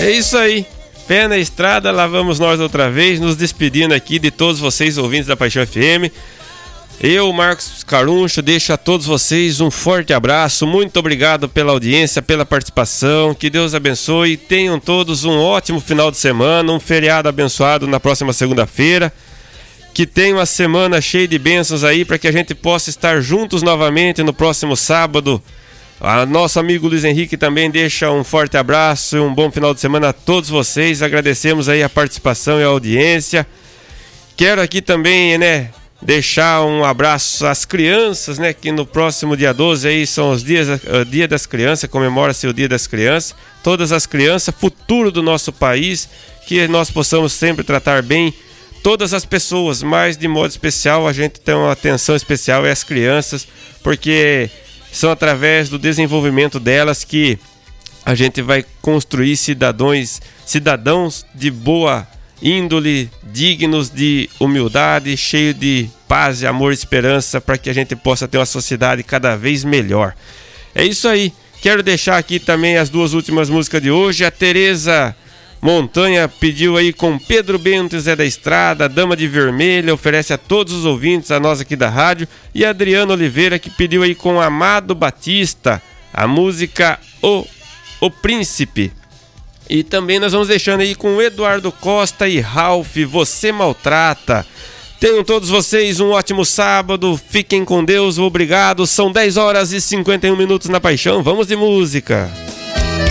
É isso aí. Pé na estrada, lá vamos nós outra vez, nos despedindo aqui de todos vocês, ouvintes da Paixão FM. Eu, Marcos Caruncho, deixo a todos vocês um forte abraço. Muito obrigado pela audiência, pela participação. Que Deus abençoe. Tenham todos um ótimo final de semana, um feriado abençoado na próxima segunda-feira. Que tenha uma semana cheia de bênçãos aí para que a gente possa estar juntos novamente no próximo sábado. Nosso amigo Luiz Henrique também deixa um forte abraço e um bom final de semana a todos vocês. Agradecemos aí a participação e a audiência. Quero aqui também, deixar um abraço às crianças, que no próximo dia 12 aí são os dia das crianças, comemora-se o Dia das Crianças. Todas as crianças, futuro do nosso país, que nós possamos sempre tratar bem todas as pessoas, mas de modo especial a gente tem uma atenção especial às crianças, porque são através do desenvolvimento delas que a gente vai construir cidadãos de boa índole, dignos de humildade, cheio de paz, amor e esperança, para que a gente possa ter uma sociedade cada vez melhor. É isso aí. Quero deixar aqui também as duas últimas músicas de hoje. A Tereza Montanha pediu aí com Pedro Bento e Zé da Estrada, Dama de Vermelha, oferece a todos os ouvintes, a nós aqui da rádio. E a Adriana Oliveira que pediu aí com Amado Batista, a música O Príncipe. E também nós vamos deixando aí com Eduardo Costa e Ralph, Você Maltrata. Tenham todos vocês um ótimo sábado, fiquem com Deus, obrigado. São 10 horas e 51 minutos na Paixão, vamos de música.